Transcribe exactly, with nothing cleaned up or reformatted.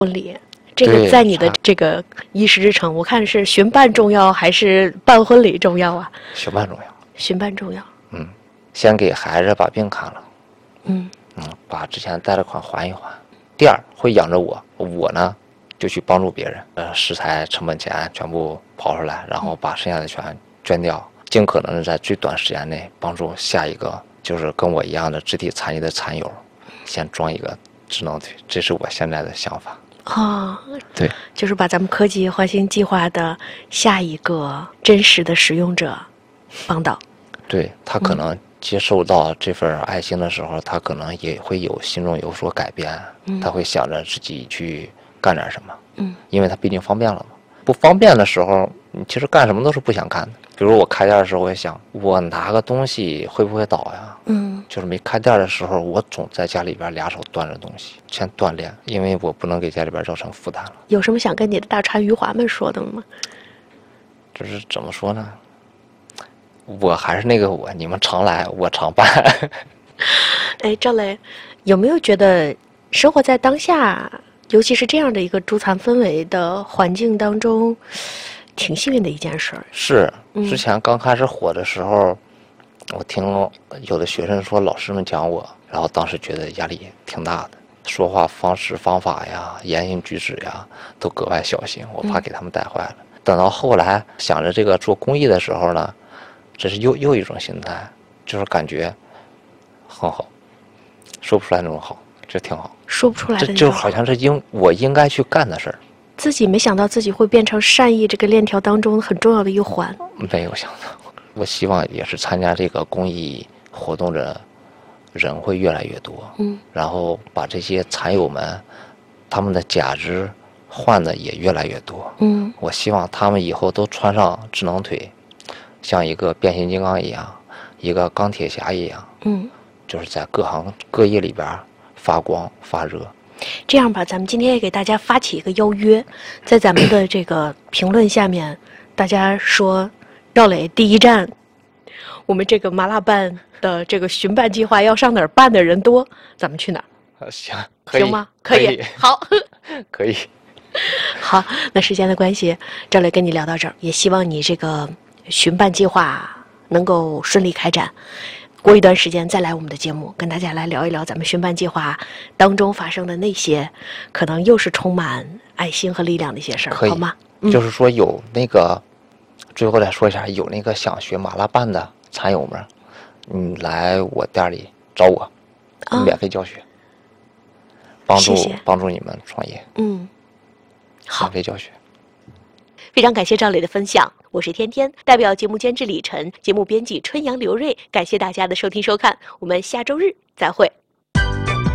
婚礼，这个在你的这个一时之成，我看是寻办重要还是办婚礼重要啊？ 寻办重要。 寻办重要。 嗯，先给孩子把病看了。 嗯嗯，把之前贷的款还一还。第二，会养着我，我呢就去帮助别人，呃，食材、成本钱全部刨出来，然后把剩下的全捐掉，尽可能的在最短时间内帮助下一个就是跟我一样的肢体残疾的残友，先装一个智能腿，这是我现在的想法。 哦， 对， 就是把咱们科技焕新计划的下一个真实的使用者帮到。 对，他可能接受到这份爱心的时候，他可能也会有心中有所改变， 嗯、 他会想着自己去干点什么。 嗯， 因为他毕竟方便了嘛。不方便的时候，你其实干什么都是不想干的。比如我开店的时候，我也想，我拿个东西会不会倒呀？ 嗯， 就是没开店的时候，我总在家里边俩手端着东西，先锻炼，因为我不能给家里边造成负担了。 有什么想跟你的大川余华们说的吗？ 就是怎么说呢？我还是那个我，你们常来，我常办。 哎，赵磊，有没有觉得生活在当下，尤其是这样的一个助残氛围的环境当中，挺幸运的一件事儿？ 是，之前刚开始火的时候，嗯、我听有的学生说老师们讲我，然后当时觉得压力挺大的，说话方式方法呀、言行举止呀，都格外小心，我怕给他们带坏了。嗯、等到后来想着这个做公益的时候呢，这是又又一种心态，就是感觉很好，说不出来那种好，这挺好， 说不出来的那种好， 这就好像是应我应该去干的事儿。 自己没想到自己会变成善意这个链条当中很重要的一环。 没有想到，我希望也是参加这个公益活动的人会越来越多， 嗯， 然后把这些残友们他们的假肢换的也越来越多， 嗯， 我希望他们以后都穿上智能腿，像一个变形金刚一样，一个钢铁侠一样， 嗯， 就是在各行各业里边发光发热。 这样吧，咱们今天也给大家发起一个邀约，在咱们的这个评论下面，大家说赵磊第一站，我们这个麻辣办的这个巡办计划要上哪儿办的人多，咱们去哪儿？ 行，可以行吗？可以， 可以好， 可以。 好，那时间的关系，赵磊跟你聊到这儿，也希望你这个巡办计划能够顺利开展。过一段时间再来我们的节目，跟大家来聊一聊咱们巡办计划当中发生的那些可能又是充满爱心和力量的一些事儿，好吗？ 嗯、就是说有那个，最后再说一下，有那个想学麻辣办的残友们，你来我店里找我， 啊、 免费教学，帮助谢谢帮助你们创业。 嗯，好， 免费教学。 非常感谢赵磊的分享，我是天天，代表节目监制李晨，节目编辑春阳刘瑞，感谢大家的收听收看，我们下周日再会。